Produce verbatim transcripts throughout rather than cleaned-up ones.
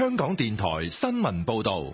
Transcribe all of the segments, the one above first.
香港電台新聞報道。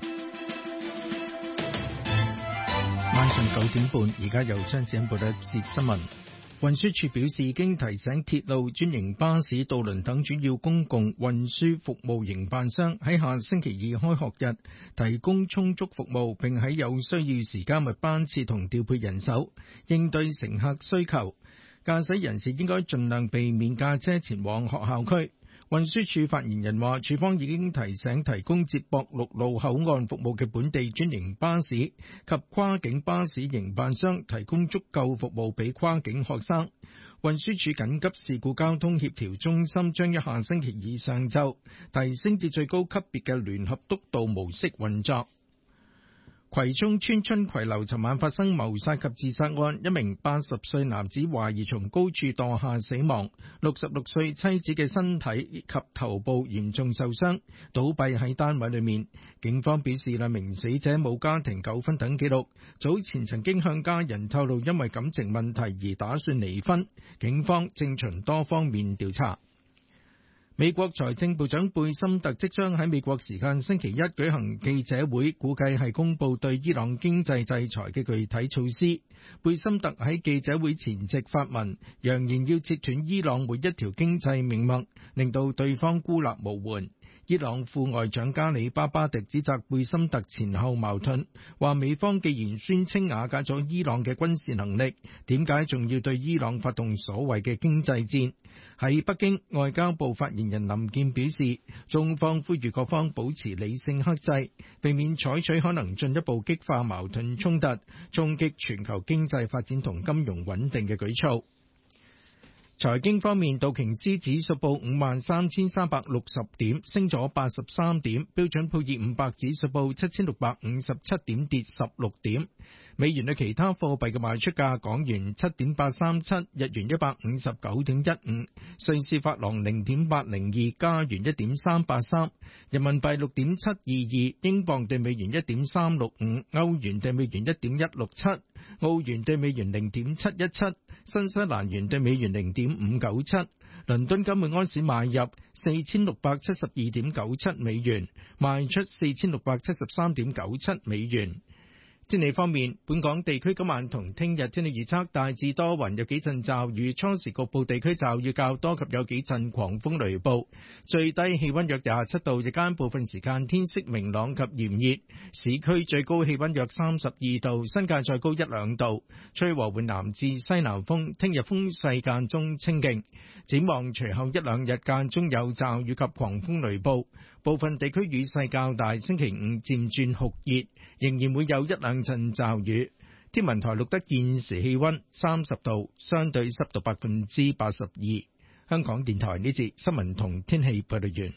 晚上九點半，而家由張子欣報道一節新聞。運輸署表示，已經提醒鐵路、專營巴士、渡輪等主要公共運輸服務營辦商喺下星期二開學日提供充足服務，並喺有需要時加密班次同調配人手，應對乘客需求。駕駛人士應該盡量避免駕車前往學校區。運輸署發言人話，署方已經提醒提供接駁陸路口岸服務嘅本地專營巴士及跨境巴士營辦商提供足夠服務俾跨境學生。運輸署緊急事故交通協調中心將於下星期二上晝提升至最高級別嘅聯合督導模式運作。葵涌村春葵樓尋晚發生謀殺及自殺案，一名八十歲男子懷疑從高處墮下死亡，六十六歲妻子嘅身體及頭部嚴重受傷，倒斃喺單位裏面。警方表示，兩名死者冇家庭糾紛等記錄，早前曾經向家人透露因為感情問題而打算離婚。警方正循多方面調查。美國財政部長貝森特即將喺美國時間星期一舉行記者會，估計係公布對伊朗經濟制裁嘅具體措施。貝森特喺記者會前夕發文，揚言要截斷伊朗每一條經濟命脈，令到對方孤立無援。伊朗副外長加里巴巴迪指責貝森特前後矛盾，話美方既然宣稱瓦解咗伊朗嘅軍事能力，點解仲要對伊朗發動所謂嘅經濟戰？喺北京，外交部發言人林健表示，中方呼籲各方保持理性克制，避免採取可能進一步激化矛盾衝突、衝擊全球經濟發展同金融穩定嘅舉措。財經方面，道瓊斯指數報五萬三千三百六十點，升咗八十三點；標準普爾五百指數報七千六百五十七點，跌十六點。美元對其他貨幣嘅賣出價：港元七點八三七，日元一百五十九點一五，瑞士法郎零點八零二，加元一點三八三，人民幣六點七二二，英鎊對美元一點三六五，歐元對美元一點一六七，澳元對美元零點七一七，新西蘭元對美元零點五九七。倫敦金每安士買入四千六百七十二點九七美元，賣出四千六百七十三點九七美元。天氣方面，本港地區今晚同聽日天氣預測大致多雲，有幾陣驟雨，初時局部地區驟雨較多及有幾陣狂風雷暴，最低氣溫約廿七度，日間部分時間天色明朗及炎熱，市區最高氣溫約三十二度，新界再高一兩度，吹和緩南至西南風，聽日風勢間中清勁，展望隨後一兩日間中有驟雨及狂風雷暴，部分地區雨勢較大，星期五漸轉酷熱，仍然會有一兩陣驟雨。天文台錄得現時氣溫三十度，相對濕度百分之八十二。香港電台呢節新聞同天氣報道完。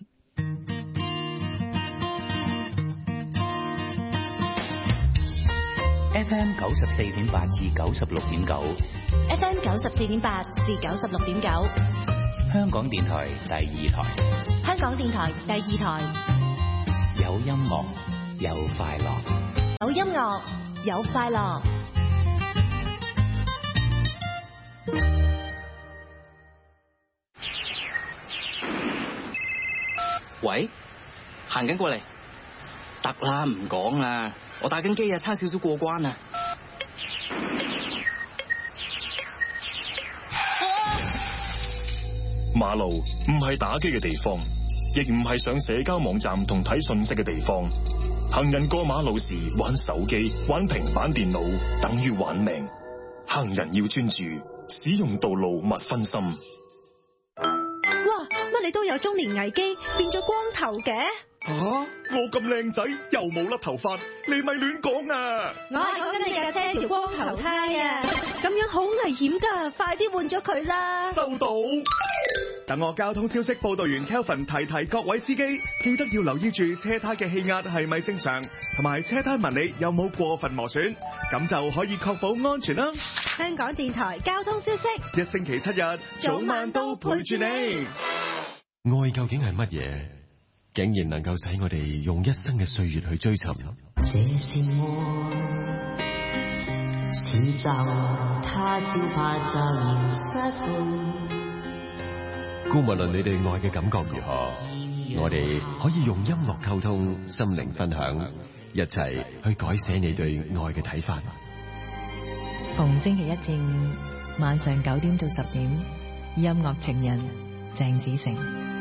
F M 九十四點八至九十六點九 ，F M 九十四點八至九十六點九， 香港電台第二台， 香港電台第二台， 有音樂，有快樂， 有音樂，有快樂。 喂，行緊過嚟，得啦，唔講啦，我打緊機啊，差少少過關啊。 馬路唔係打機嘅地方，亦唔係上社交網站同睇信息嘅地方。行人過馬路時玩手機、玩平板電腦，等於玩命。行人要專注，使用道路勿分心。 哇，乜你都有中年危機，變咗光頭嘅？ 吓、啊，我咁靚仔又冇甩頭髮，你咪亂講啊！ 我係講緊你架車條光頭胎啊，咁樣好危險噶，快啲換咗佢啦！ 收到。等我交通消息報道員 Kelvin 提提各位司機，記得要留意住車胎嘅氣壓係咪正常，同埋車胎紋理有冇過分磨損，咁就可以確保安全啦。 香港電台交通消息， 一星期七日早晚都陪住你。 愛究竟係乜嘢？竟然能夠使我哋用一生嘅歲月去追尋。 這是愛，似就他朝怕就現失去。 姑勿論你哋愛嘅感覺如何， 我哋可以用音樂溝通，心靈分享，一齊去改寫你對愛嘅睇法。 逢星期一至五晚上九點到十點，音樂情人鄭子誠。